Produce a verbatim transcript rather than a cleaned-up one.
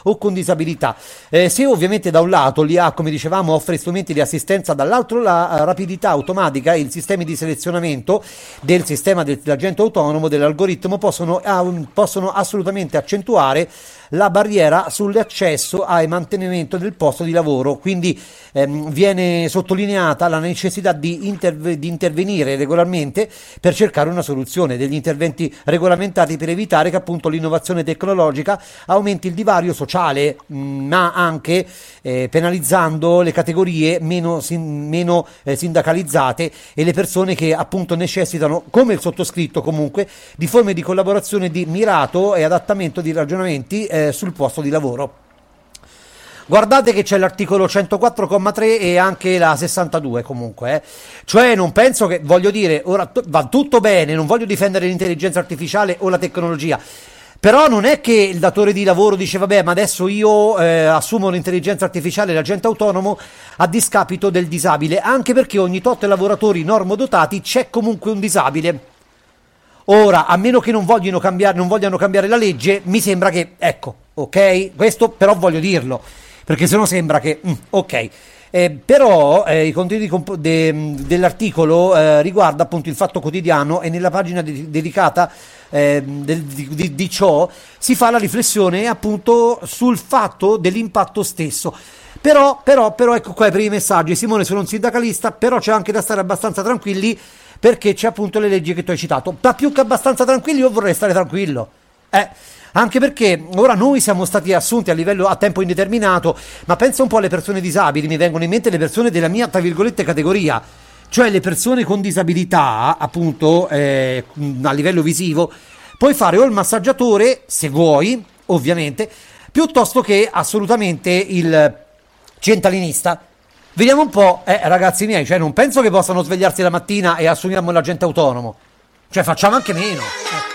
o con disabilità. Eh, se ovviamente da un lato l'I A, come dicevamo, offre strumenti di assistenza, dall'altro la eh, rapidità automatica e i sistemi di selezionamento del sistema del- dell'agente autonomo, dell'algoritmo, possono, ah, un- possono assolutamente accentuare la barriera sull'accesso al mantenimento del posto di lavoro. Quindi ehm, viene sottolineata la necessità di, interve- di intervenire regolarmente per cercare una soluzione, degli interventi regolamentati per evitare che appunto l'innovazione tecnologica aumenti il divario sociale, mh, ma anche eh, penalizzando le categorie meno, sin- meno eh, sindacalizzate e le persone che appunto necessitano, come il sottoscritto comunque, di forme di collaborazione di mirato e adattamento di ragionamenti eh, sul posto di lavoro. Guardate che c'è l'articolo centoquattro comma tre e anche la sessantadue comunque, eh. Cioè non penso che, voglio dire, ora t- va tutto bene, non voglio difendere l'intelligenza artificiale o la tecnologia, però non è che il datore di lavoro dice vabbè ma adesso io eh, assumo l'intelligenza artificiale e l'agente autonomo a discapito del disabile, anche perché ogni tot lavoratori normodotati c'è comunque un disabile. Ora, a meno che non vogliono cambiare, non vogliano cambiare la legge, mi sembra che, ecco, ok? Questo però voglio dirlo, perché sennò sembra che, mm, ok. Eh, però eh, i contenuti comp- de- dell'articolo eh, riguarda appunto il Fatto Quotidiano, e nella pagina de- dedicata eh, del- di, di- di ciò si fa la riflessione appunto sul fatto dell'impatto stesso. Però, però, però, ecco qua i primi messaggi. Simone, sono un sindacalista, però c'è anche da stare abbastanza tranquilli perché c'è appunto le leggi che tu hai citato. Ma più che abbastanza tranquilli, io vorrei stare tranquillo. Eh, anche perché ora noi siamo stati assunti a livello a tempo indeterminato, ma pensa un po' alle persone disabili, mi vengono in mente le persone della mia, tra virgolette, categoria, cioè le persone con disabilità, appunto, eh, a livello visivo. Puoi fare o il massaggiatore, se vuoi, ovviamente, piuttosto che assolutamente il centralinista. Vediamo un po', eh, ragazzi miei, cioè non penso che possano svegliarsi la mattina e assumiamo l'agente autonomo. Cioè facciamo anche meno. Eh.